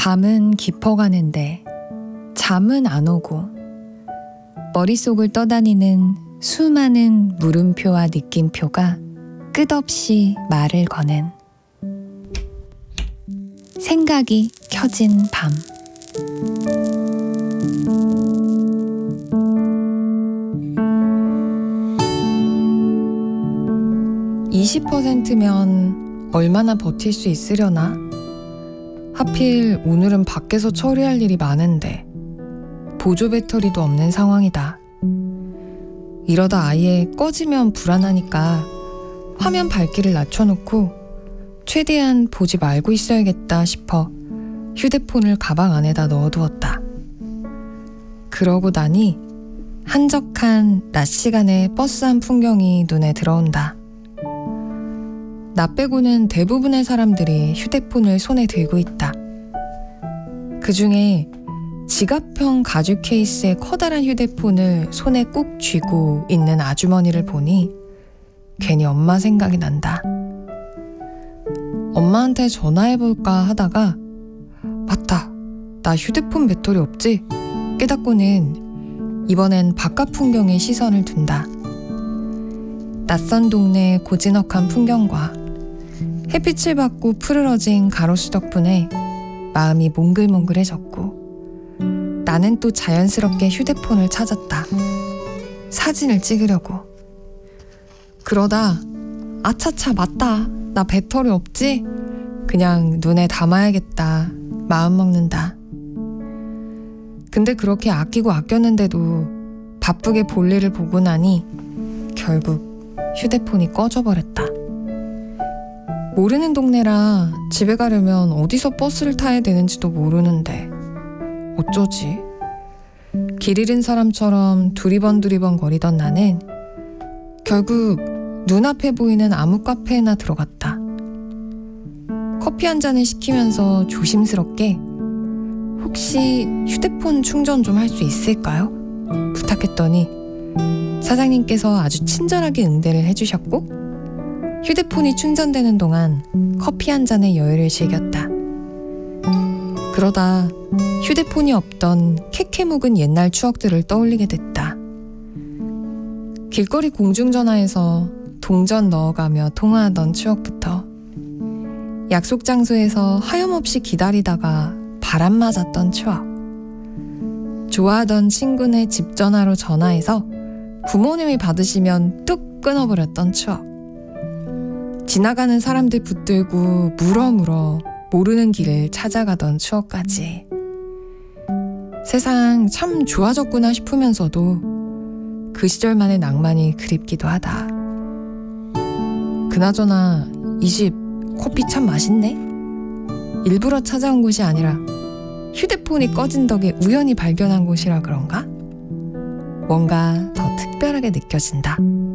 밤은 깊어가는데 잠은 안 오고 머릿속을 떠다니는 수많은 물음표와 느낌표가 끝없이 말을 거는 생각이 켜진 밤. 20%면 얼마나 버틸 수 있으려나? 하필 오늘은 밖에서 처리할 일이 많은데 보조 배터리도 없는 상황이다. 이러다 아예 꺼지면 불안하니까 화면 밝기를 낮춰놓고 최대한 보지 말고 있어야겠다 싶어 휴대폰을 가방 안에다 넣어두었다. 그러고 나니 한적한 낮 시간에 버스 한 풍경이 눈에 들어온다. 나 빼고는 대부분의 사람들이 휴대폰을 손에 들고 있다. 그 중에 지갑형 가죽 케이스에 커다란 휴대폰을 손에 꼭 쥐고 있는 아주머니를 보니 괜히 엄마 생각이 난다. 엄마한테 전화해볼까 하다가 맞다, 나 휴대폰 배터리 없지? 깨닫고는 이번엔 바깥 풍경에 시선을 둔다. 낯선 동네 고즈넉한 풍경과 햇빛을 받고 푸르러진 가로수 덕분에 마음이 몽글몽글해졌고 나는 또 자연스럽게 휴대폰을 찾았다. 사진을 찍으려고. 그러다 아차차 맞다, 나 배터리 없지? 그냥 눈에 담아야겠다 마음먹는다. 근데 그렇게 아끼고 아꼈는데도 바쁘게 볼일을 보고 나니 결국 휴대폰이 꺼져버렸다. 모르는 동네라 집에 가려면 어디서 버스를 타야 되는지도 모르는데 어쩌지? 길 잃은 사람처럼 두리번 거리던 나는 결국 눈앞에 보이는 아무 카페에나 들어갔다. 커피 한 잔을 시키면서 조심스럽게 혹시 휴대폰 충전 좀 할 수 있을까요? 부탁했더니 사장님께서 아주 친절하게 응대를 해주셨고 휴대폰이 충전되는 동안 커피 한 잔의 여유를 즐겼다. 그러다 휴대폰이 없던 캐캐묵은 옛날 추억들을 떠올리게 됐다. 길거리 공중전화에서 동전 넣어가며 통화하던 추억부터 약속 장소에서 하염없이 기다리다가 바람 맞았던 추억, 좋아하던 친구네 집 전화로 전화해서 부모님이 받으시면 뚝 끊어버렸던 추억, 지나가는 사람들 붙들고 물어 모르는 길을 찾아가던 추억까지. 세상 참 좋아졌구나 싶으면서도 그 시절만의 낭만이 그립기도 하다. 그나저나 이 집 커피 참 맛있네? 일부러 찾아온 곳이 아니라 휴대폰이 꺼진 덕에 우연히 발견한 곳이라 그런가? 뭔가 더 특별하게 느껴진다.